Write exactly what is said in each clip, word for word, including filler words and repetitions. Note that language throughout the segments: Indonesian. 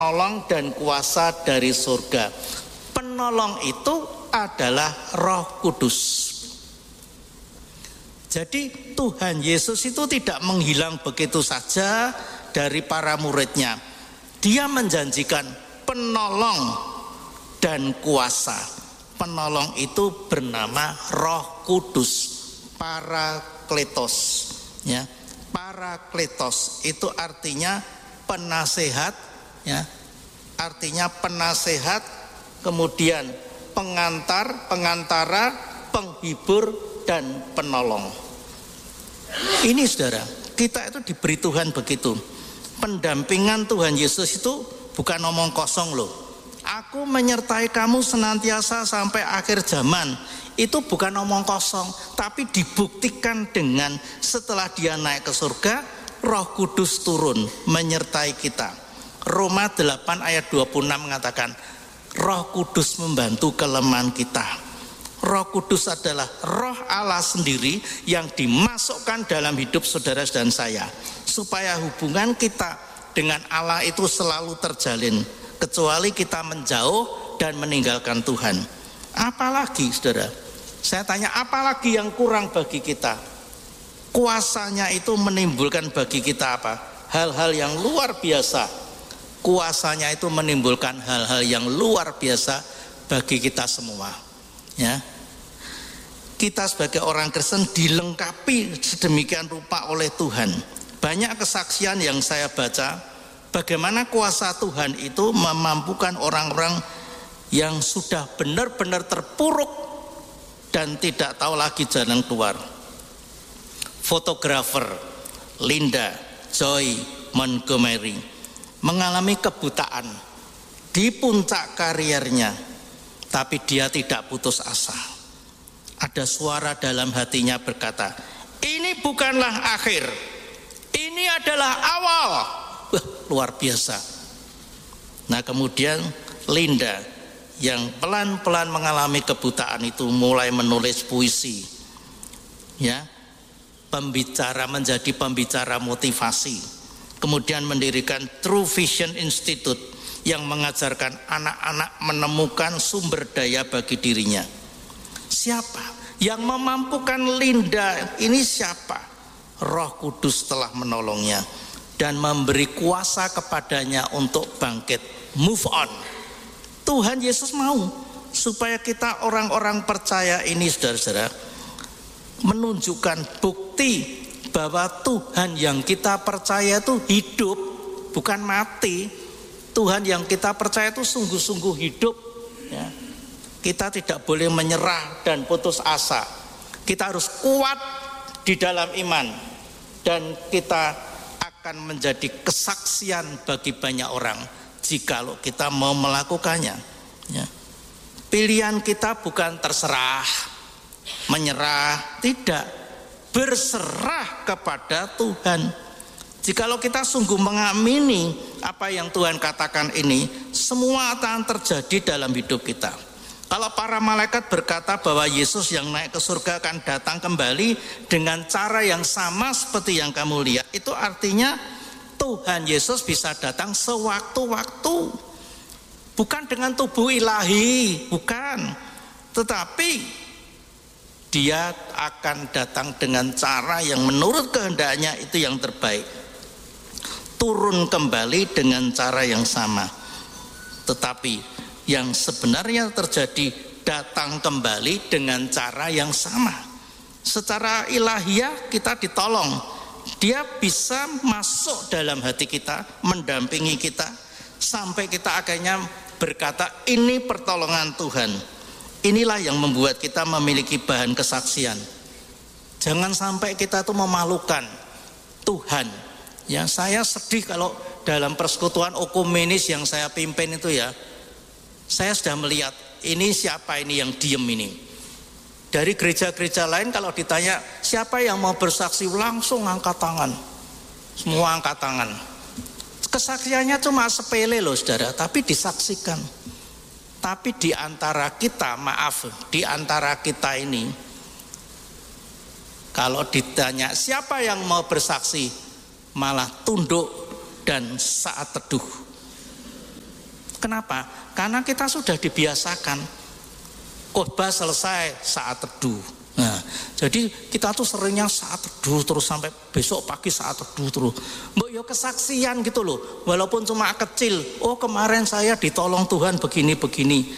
penolong dan kuasa dari surga. Penolong itu adalah Roh Kudus. Jadi Tuhan Yesus itu tidak menghilang begitu saja dari para muridnya. Dia menjanjikan penolong dan kuasa. Penolong itu bernama Roh Kudus, Parakletos, ya. Parakletos itu artinya penasehat, ya. Artinya penasehat, kemudian pengantar, pengantara, penghibur dan penolong. Ini saudara, kita itu diberi Tuhan begitu. Pendampingan Tuhan Yesus itu bukan omong kosong loh. Aku menyertai kamu senantiasa sampai akhir zaman. Itu bukan omong kosong, tapi dibuktikan dengan setelah dia naik ke surga, Roh Kudus turun menyertai kita. Roma delapan ayat dua puluh enam mengatakan, Roh Kudus membantu kelemahan kita. Roh Kudus adalah Roh Allah sendiri yang dimasukkan dalam hidup saudara dan saya, supaya hubungan kita dengan Allah itu selalu terjalin, kecuali kita menjauh dan meninggalkan Tuhan. Apalagi saudara, saya tanya, apalagi yang kurang bagi kita? Kuasanya itu menimbulkan bagi kita apa? Hal-hal yang luar biasa. Kuasanya itu menimbulkan hal-hal yang luar biasa bagi kita semua, ya. Kita sebagai orang Kristen dilengkapi sedemikian rupa oleh Tuhan. Banyak kesaksian yang saya baca, bagaimana kuasa Tuhan itu memampukan orang-orang yang sudah benar-benar terpuruk dan tidak tahu lagi jalan keluar. Fotografer Linda Joy Montgomery mengalami kebutaan di puncak karirnya, tapi dia tidak putus asa. Ada suara dalam hatinya berkata, ini bukanlah akhir, ini adalah awal. Wah, luar biasa. Nah, kemudian Linda yang pelan-pelan mengalami kebutaan itu mulai menulis puisi, ya, pembicara, menjadi pembicara motivasi, kemudian mendirikan True Vision Institute yang mengajarkan anak-anak menemukan sumber daya bagi dirinya. Siapa yang memampukan Linda ini? Siapa? Roh Kudus telah menolongnya dan memberi kuasa kepadanya untuk bangkit, move on. Tuhan Yesus mau supaya kita orang-orang percaya ini, saudara-saudara, menunjukkan bukti bahwa Tuhan yang kita percaya itu hidup, bukan mati. Tuhan yang kita percaya itu sungguh-sungguh hidup, ya. Kita tidak boleh menyerah dan putus asa. Kita harus kuat di dalam iman, dan kita akan menjadi kesaksian bagi banyak orang jikalau kita mau melakukannya, ya. Pilihan kita bukan terserah, menyerah, tidak, berserah kepada Tuhan. Jikalau kita sungguh mengamini apa yang Tuhan katakan ini, semua akan terjadi dalam hidup kita. Kalau para malaikat berkata bahwa Yesus yang naik ke surga akan datang kembali dengan cara yang sama seperti yang kamu lihat, itu artinya Tuhan Yesus bisa datang sewaktu-waktu. Bukan dengan tubuh ilahi, bukan. Tetapi dia akan datang dengan cara yang menurut kehendaknya itu yang terbaik. Turun kembali dengan cara yang sama. Tetapi yang sebenarnya terjadi, datang kembali dengan cara yang sama. Secara ilahiyah kita ditolong. Dia bisa masuk dalam hati kita, mendampingi kita, sampai kita akhirnya berkata, ini pertolongan Tuhan. Inilah yang membuat kita memiliki bahan kesaksian. Jangan sampai kita tuh memalukan Tuhan. Ya, saya sedih kalau dalam persekutuan ekumenis yang saya pimpin itu, ya, saya sudah melihat ini siapa ini yang diem ini. Dari gereja-gereja lain kalau ditanya siapa yang mau bersaksi, langsung angkat tangan. Semua angkat tangan. Kesaksiannya cuma sepele loh saudara, tapi disaksikan. Tapi di antara kita, maaf, di antara kita ini, kalau ditanya siapa yang mau bersaksi, malah tunduk dan saat teduh. Kenapa? Karena kita sudah dibiasakan khotbah selesai saat teduh. Nah, jadi kita tuh seringnya saat teduh terus sampai besok pagi saat teduh terus. Mbok yo kesaksian gitu loh, walaupun cuma kecil. Oh kemarin saya ditolong Tuhan begini-begini.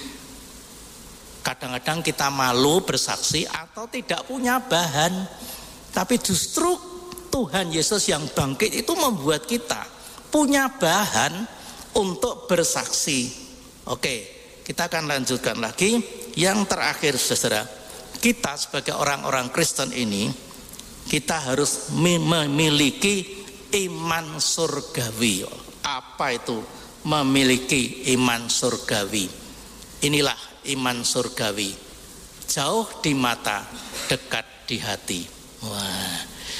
Kadang-kadang kita malu bersaksi atau tidak punya bahan. Tapi justru Tuhan Yesus yang bangkit itu membuat kita punya bahan untuk bersaksi. Oke, kita akan lanjutkan lagi. Yang terakhir saudara, kita sebagai orang-orang Kristen ini, kita harus memiliki iman surgawi. Apa itu memiliki iman surgawi? Inilah iman surgawi. Jauh di mata, dekat di hati. Wah.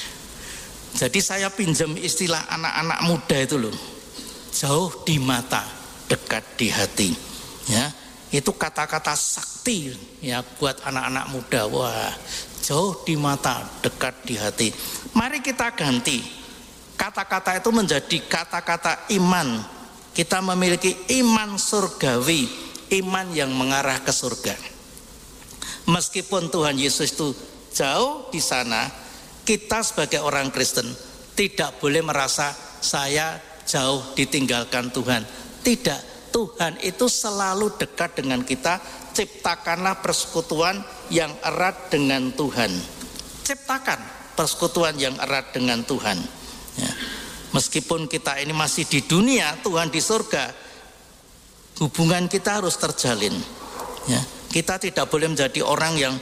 Jadi saya pinjam istilah anak-anak muda itu loh. Jauh di mata, dekat di hati. Ya. Itu kata-kata sakti ya buat anak-anak muda. Wah, jauh di mata, dekat di hati. Mari kita ganti kata-kata itu menjadi kata-kata iman. Kita memiliki iman surgawi, iman yang mengarah ke surga. Meskipun Tuhan Yesus itu jauh di sana, kita sebagai orang Kristen tidak boleh merasa saya jauh ditinggalkan Tuhan. Tidak. Tuhan itu selalu dekat dengan kita. Ciptakanlah persekutuan yang erat dengan Tuhan. Ciptakan persekutuan yang erat dengan Tuhan ya. Meskipun kita ini masih di dunia, Tuhan di surga, hubungan kita harus terjalin ya. Kita tidak boleh menjadi orang yang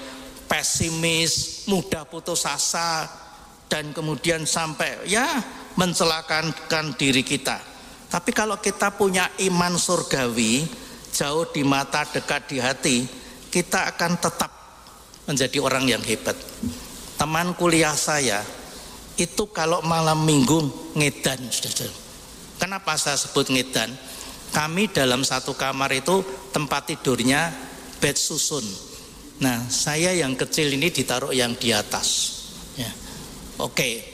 pesimis, mudah putus asa, dan kemudian sampai ya mencelakakan diri kita. Tapi kalau kita punya iman surgawi, jauh di mata, dekat di hati, kita akan tetap menjadi orang yang hebat. Teman kuliah saya itu kalau malam minggu ngedan. Kenapa saya sebut ngedan? Kami dalam satu kamar itu tempat tidurnya bed susun. Nah, saya yang kecil ini ditaruh yang di atas ya. Oke.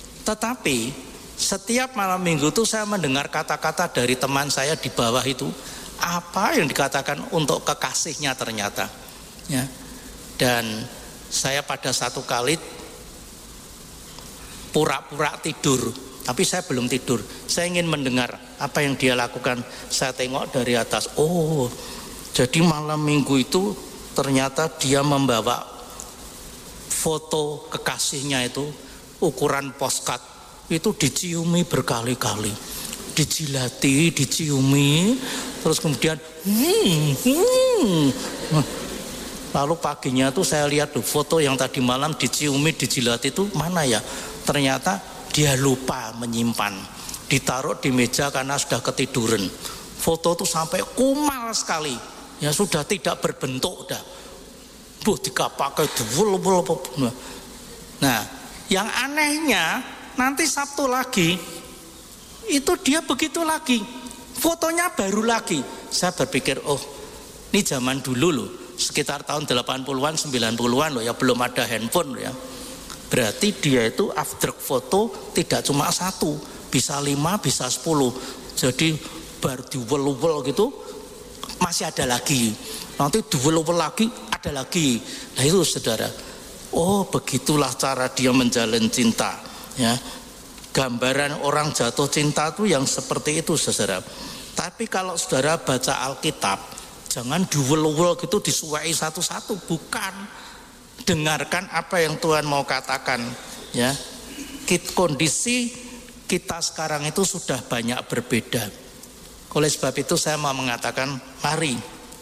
Tetapi setiap malam minggu itu saya mendengar kata-kata dari teman saya di bawah itu, apa yang dikatakan untuk kekasihnya ternyata ya. Dan saya pada satu kali pura-pura tidur, tapi saya belum tidur. Saya ingin mendengar apa yang dia lakukan. Saya tengok dari atas, oh jadi malam minggu itu ternyata dia membawa foto kekasihnya itu ukuran postcard. Itu diciumi berkali-kali, dijilati, diciumi, terus kemudian hmm, hmm. Lalu paginya tuh saya lihat tuh foto yang tadi malam diciumi, dijilati itu mana ya? Ternyata dia lupa menyimpan, ditaruh di meja karena sudah ketiduran. Foto tuh sampai kumal sekali, ya sudah tidak berbentuk dah. Buh dikapakai dulu. Nah, yang anehnya nanti Sabtu lagi itu dia begitu lagi, fotonya baru lagi. Saya berpikir, oh ini zaman dulu loh, sekitar tahun delapan puluhan, sembilan puluhan loh ya, belum ada handphone loh ya. Berarti dia itu after foto tidak cuma satu, bisa lima, bisa sepuluh. Jadi baru diwel-wel gitu masih ada lagi, nanti diwel-wel lagi ada lagi. Nah itu saudara, oh begitulah cara dia menjalin cinta ya. Gambaran orang jatuh cinta itu yang seperti itu saudara. Tapi kalau saudara baca Alkitab, jangan diwel-wel gitu disuai satu-satu, bukan. Dengarkan apa yang Tuhan mau katakan ya. Kondisi kita sekarang itu sudah banyak berbeda. Oleh sebab itu saya mau mengatakan, mari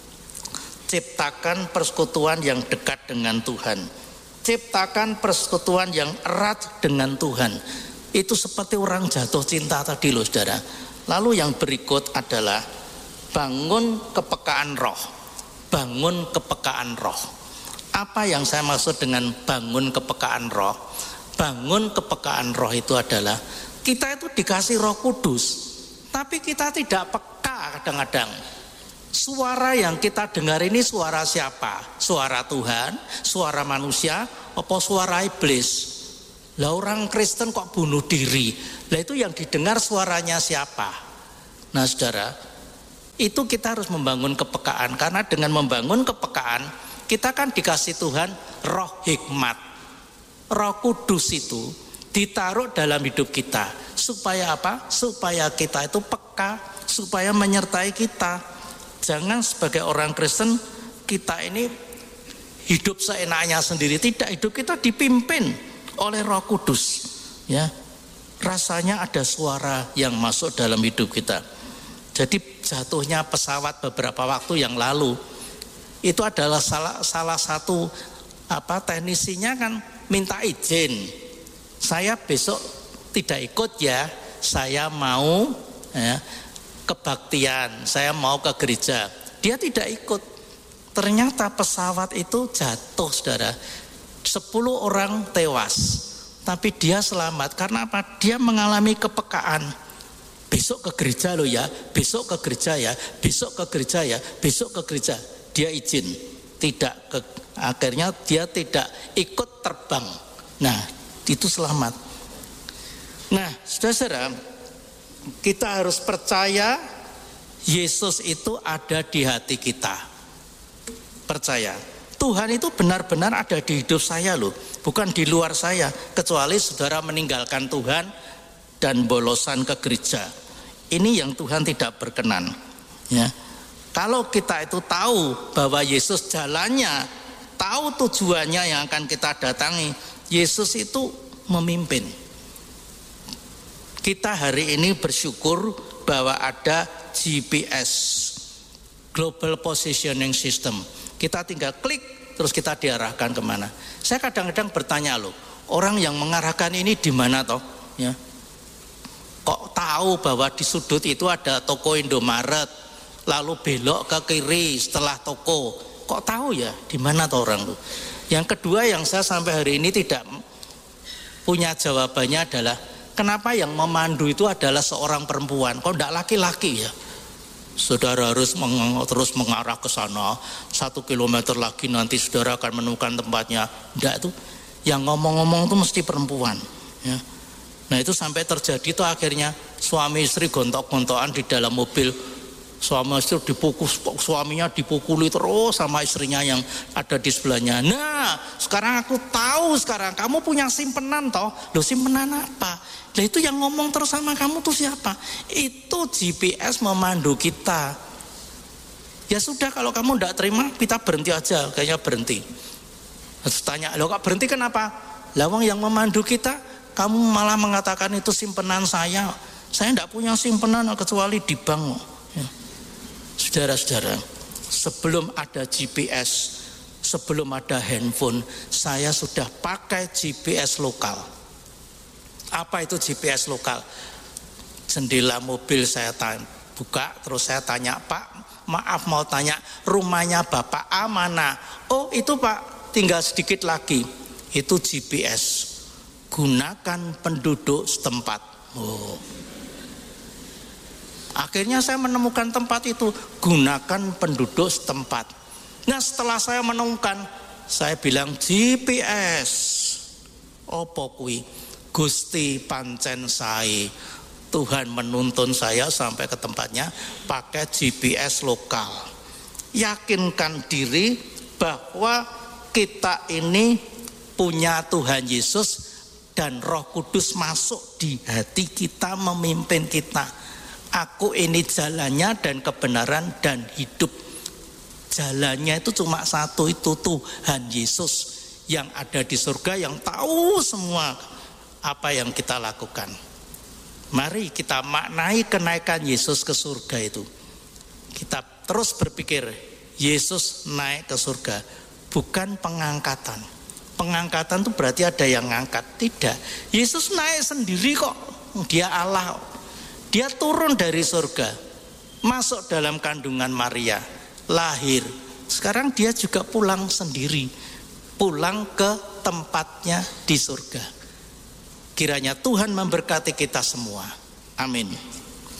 ciptakan persekutuan yang dekat dengan Tuhan. Ciptakan persekutuan yang erat dengan Tuhan. Itu seperti orang jatuh cinta tadi loh saudara. Lalu yang berikut adalah bangun kepekaan roh. Bangun kepekaan roh. Apa yang saya maksud dengan bangun kepekaan roh? Bangun kepekaan roh itu adalah kita itu dikasih Roh Kudus, tapi kita tidak peka kadang-kadang. Suara yang kita dengar ini suara siapa? Suara Tuhan, suara manusia, apa suara iblis? Lah orang Kristen kok bunuh diri? Lah itu yang didengar suaranya siapa? Nah saudara, Itu kita harus membangun kepekaan, karena dengan membangun kepekaan kita kan dikasih Tuhan roh hikmat. Roh Kudus itu ditaruh dalam hidup kita supaya apa? Supaya kita itu peka, supaya menyertai kita. Jangan sebagai orang Kristen kita ini hidup seenaknya sendiri, tidak, hidup kita dipimpin oleh Roh Kudus. Ya, rasanya ada suara yang masuk dalam hidup kita. Jadi jatuhnya pesawat beberapa waktu yang lalu itu adalah salah salah satu apa teknisinya kan minta izin. Saya besok tidak ikut ya, saya mau ya, kebaktian, saya mau ke gereja. Dia tidak ikut. Ternyata pesawat itu jatuh, saudara. Sepuluh orang tewas, tapi dia selamat. Karena apa? Dia mengalami kepekaan. Besok ke gereja loh ya, besok ke gereja ya, besok ke gereja ya, besok ke gereja. Dia izin, tidak ke, akhirnya dia tidak ikut terbang. Nah, itu selamat. Nah, saudara-saudara, kita harus percaya Yesus itu ada di hati kita. Percaya, Tuhan itu benar-benar ada di hidup saya loh, bukan di luar saya. Kecuali saudara meninggalkan Tuhan dan bolosan ke gereja. Ini yang Tuhan tidak berkenan. Ya, kalau kita itu tahu bahwa Yesus jalannya, tahu tujuannya yang akan kita datangi, Yesus itu memimpin. Kita hari ini bersyukur bahwa ada G P S, Global Positioning System. Kita tinggal klik, terus kita diarahkan kemana. Saya kadang-kadang bertanya loh, orang yang mengarahkan ini di mana toh? Ya. Kok tahu bahwa di sudut itu ada toko Indomaret, lalu belok ke kiri setelah toko? Kok tahu ya di mana toh orang tuh? Yang kedua yang saya sampai hari ini tidak punya jawabannya adalah kenapa yang memandu itu adalah seorang perempuan? Kok tidak laki-laki ya? Saudara harus meng, terus mengarah ke sana satu kilometer lagi nanti saudara akan menemukan tempatnya. Tidak, tuh yang ngomong-ngomong itu mesti perempuan. Ya. Nah itu sampai terjadi tuh akhirnya suami istri gontok-gontokan di dalam mobil. Suami istri dipukul, suaminya dipukuli terus sama istrinya yang ada di sebelahnya. Nah sekarang aku tahu, sekarang kamu punya simpenan toh. Loh simpenan apa? Nah itu yang ngomong terus sama kamu tuh siapa? Itu G P S memandu kita. Ya sudah, kalau kamu tidak terima kita berhenti aja, kayaknya berhenti. Terus tanya, loh kok berhenti kenapa? Lawang yang memandu kita, kamu malah mengatakan itu simpenan saya. Saya tidak punya simpenan kecuali di bank. Ya. Saudara-saudara, sebelum ada G P S, sebelum ada handphone, saya sudah pakai G P S lokal. Apa itu G P S lokal? Jendela mobil saya tanya, buka, terus saya tanya, Pak, maaf mau tanya, rumahnya Bapak A mana? Oh itu Pak, tinggal sedikit lagi. Itu G P S. Gunakan penduduk setempat. Oh. Akhirnya saya menemukan tempat itu, gunakan penduduk setempat. Nah setelah saya menemukan, saya bilang G P S. Opo kui? Gusti pancen sae. Tuhan menuntun saya sampai ke tempatnya pakai G P S lokal. Yakinkan diri bahwa kita ini punya Tuhan Yesus dan Roh Kudus masuk di hati kita, memimpin kita. Aku ini jalannya dan kebenaran dan hidup. Jalannya itu cuma satu, itu Tuhan Yesus yang ada di surga, yang tahu semua apa yang kita lakukan. Mari kita maknai kenaikan Yesus ke surga itu. Kita terus berpikir Yesus naik ke surga, bukan pengangkatan. Pengangkatan itu berarti ada yang ngangkat. Tidak, Yesus naik sendiri kok. Dia Allah. Dia turun dari surga, masuk dalam kandungan Maria, lahir. Sekarang dia juga pulang sendiri, pulang ke tempatnya di surga. Kiranya Tuhan memberkati kita semua. Amin.